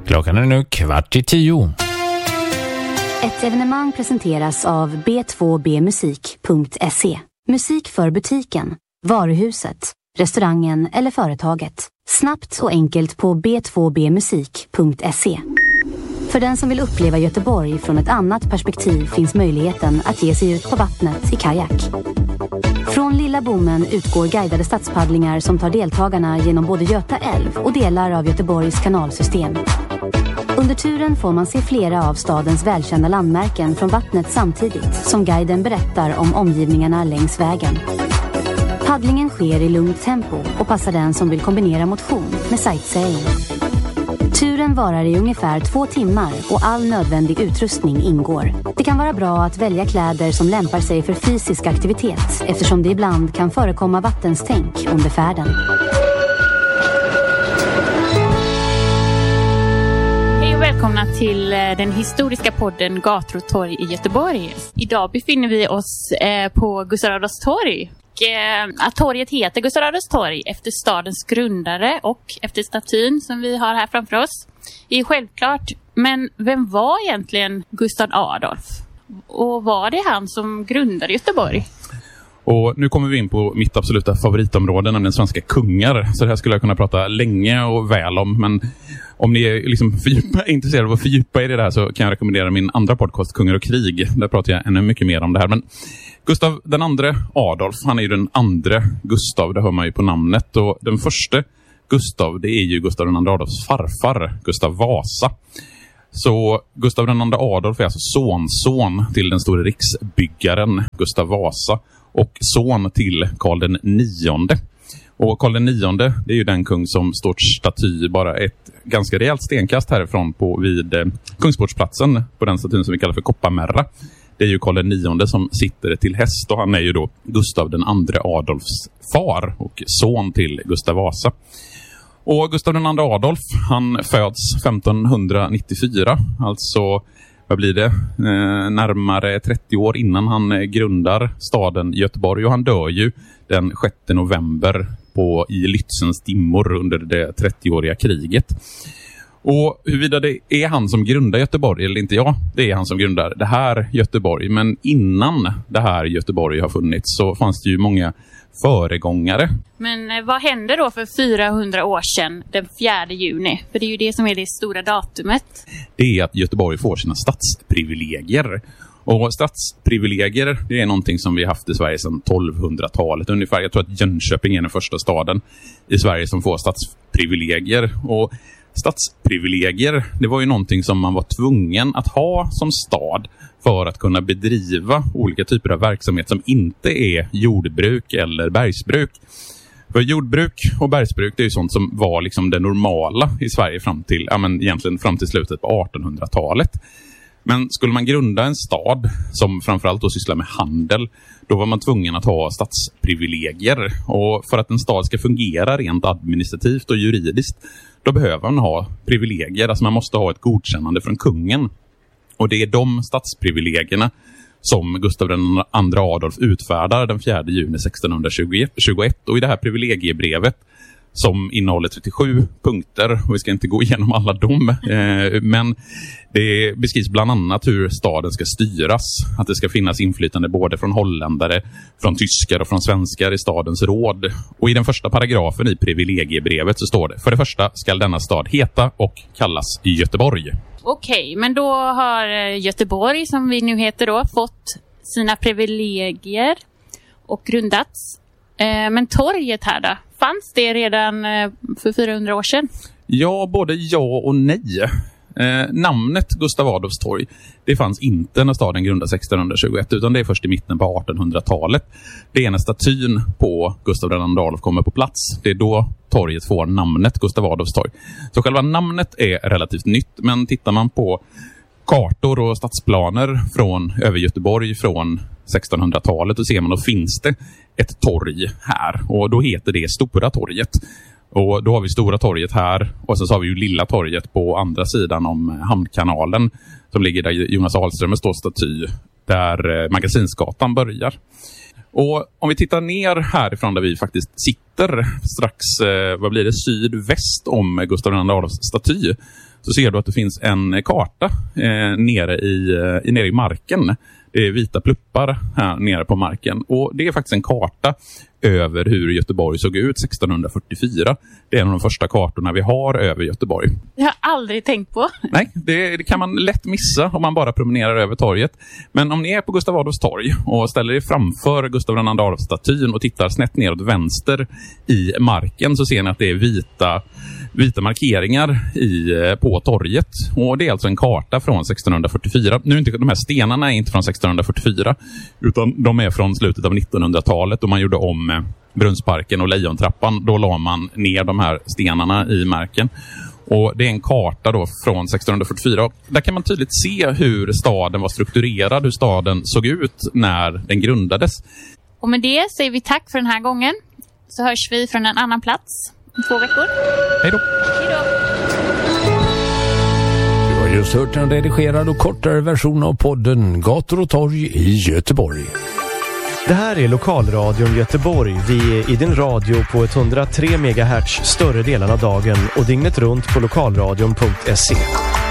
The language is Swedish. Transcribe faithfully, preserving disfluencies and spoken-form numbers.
Klockan är nu kvart i tio. Ett evenemang presenteras av b två b musik punkt se. Musik för butiken, varuhuset, restaurangen eller företaget. Snabbt och enkelt på b två b musik punkt se. För den som vill uppleva Göteborg från ett annat perspektiv finns möjligheten att ge sig ut på vattnet i kajak. Från Lilla Bommen utgår guidade stadspaddlingar som tar deltagarna genom både Göta älv och delar av Göteborgs kanalsystem. Under turen får man se flera av stadens välkända landmärken från vattnet samtidigt som guiden berättar om omgivningarna längs vägen. Paddlingen sker i lugnt tempo och passar den som vill kombinera motion med sightseeing. Turen varar i ungefär två timmar och all nödvändig utrustning ingår. Det kan vara bra att välja kläder som lämpar sig för fysisk aktivitet eftersom det ibland kan förekomma vattenstänk under färden. Hej och välkomna till den historiska podden Gator och torg i Göteborg. Idag befinner vi oss på Gustav Adolfs torg. Att torget heter Gustav Adolfs torg efter stadens grundare och efter statyn som vi har här framför oss är självklart. Men vem var egentligen Gustav Adolf? Och var det han som grundade Göteborg? Och nu kommer vi in på mitt absoluta favoritområde, nämligen svenska kungar. Så det här skulle jag kunna prata länge och väl om. Men om ni är liksom fördjupa, intresserade av att fördjupa er i det här så kan jag rekommendera min andra podcast, Kungar och krig. Där pratar jag ännu mycket mer om det här. Men Gustav den andre Adolf, han är ju den andra Gustav, det hör man ju på namnet. Och den första Gustav, det är ju Gustav den andra Adolfs farfar, Gustav Vasa. Så Gustav den andra Adolf är alltså sonson till den stora riksbyggaren Gustav Vasa och son till Karl den nionde. Och Karl den nionde, det är ju den kung som står staty bara ett ganska rejält stenkast härifrån på vid eh, Kungsportsplatsen på den statyn som vi kallar för Kopparmärra. Det är ju Karl den nionde som sitter till häst och han är ju då Gustav den andra Adolfs far och son till Gustav Vasa. Och Gustav den andra Adolf, han föds femtonhundranittiofyra, alltså vad blir det? Eh, närmare trettio år innan han grundar staden Göteborg och han dör ju den sjätte november på, i Lützens dimmor under det trettioåriga kriget. Och huruvida det är han som grundar Göteborg eller inte, ja, det är han som grundar det här Göteborg. Men innan det här Göteborg har funnits så fanns det ju många föregångare. Men eh, vad hände då för fyrahundra år sedan, den fjärde juni? För det är ju det som är det stora datumet. Det är att Göteborg får sina stadsprivilegier. Och stadsprivilegier, det är någonting som vi har haft i Sverige sedan tolvhundratalet ungefär. Jag tror att Jönköping är den första staden i Sverige som får stadsprivilegier. Och stadsprivilegier, det var ju någonting som man var tvungen att ha som stad för att kunna bedriva olika typer av verksamhet som inte är jordbruk eller bergsbruk. För jordbruk och bergsbruk, det är ju sånt som var liksom det normala i Sverige fram till, ja men egentligen fram till slutet på artonhundratalet. Men skulle man grunda en stad som framförallt då sysslar med handel, då var man tvungen att ha stadsprivilegier. Och för att en stad ska fungera rent administrativt och juridiskt, då behöver man ha privilegier. Alltså man måste ha ett godkännande från kungen. Och det är de stadsprivilegierna som Gustav den andra Adolf utfärdar den fjärde juni sextonhundratjugoett. Och i det här privilegiebrevet som innehåller trettiosju punkter, och vi ska inte gå igenom alla dem, eh, men det beskrivs bland annat hur staden ska styras, att det ska finnas inflytande både från holländare, från tyskar och från svenskar i stadens råd. Och i den första paragrafen i privilegiebrevet så står det: för det första ska denna stad heta och kallas Göteborg. Okej, men då har Göteborg, som vi nu heter då, fått sina privilegier och grundats. Eh, men torget här då? Fanns det redan eh, för fyrahundra år sedan? Ja, både ja och nej. Eh, namnet Gustav Adolfs torg, det fanns inte när staden grundades sextonhundratjugoett, utan det är först i mitten på artonhundratalet. Det är när statyn på Gustav den andra Adolf kommer på plats. Det är då torget får namnet Gustav Adolfs torg. Så själva namnet är relativt nytt, men tittar man på kartor och stadsplaner från över Göteborg från sextonhundratalet, och ser man, då finns det ett torg här, och då heter det Stora torget. Och då har vi Stora torget här, och sen så har vi ju Lilla torget på andra sidan om Hamnkanalen som ligger där Jonas Ahlström står staty, där Magasinsgatan börjar. Och om vi tittar ner härifrån där vi faktiskt sitter strax, vad blir det, sydväst om Gustav den andra Adolfs staty, så ser du att det finns en karta eh, nere, i, eh, nere i marken. Det är vita pluppar här nere på marken. Och det är faktiskt en karta över hur Göteborg såg ut sexton fyrtiofyra. Det är en av de första kartorna vi har över Göteborg. Det har jag aldrig tänkt på. Nej, det, det kan man lätt missa om man bara promenerar över torget. Men om ni är på Gustav Adolfs torg och ställer er framför Gustav II Adolf-statyn och tittar snett ner åt vänster i marken, så ser ni att det är vita, vita markeringar i, på torget. Och det är alltså en karta från sexton fyrtiofyra. Nu är inte, de här stenarna är inte från sexton fyrtiofyra, utan de är från slutet av nittonhundratalet, och man gjorde om Brunnsparken och Lejontrappan. Då la man ner de här stenarna i marken. Och det är en karta då från sexton fyrtiofyra. Där kan man tydligt se hur staden var strukturerad, hur staden såg ut när den grundades. Och med det säger vi tack för den här gången. Så hörs vi från en annan plats om två veckor. Hej då! Hej då! Du har just hört en redigerad och kortare version av podden Gator och torg i Göteborg. Det här är Lokalradion Göteborg. Vi är i din radio på etthundratre megahertz större delen av dagen och dygnet runt på lokalradion punkt se.